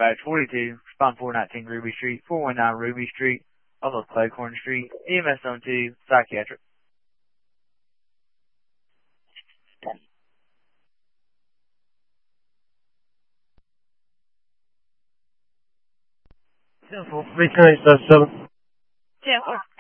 Dispatch 42, respond 419 Ruby Street, 419 Ruby Street, off of Claycorn Street, EMS Zone 2, psychiatric. Ten-4, 328-7. 10-4.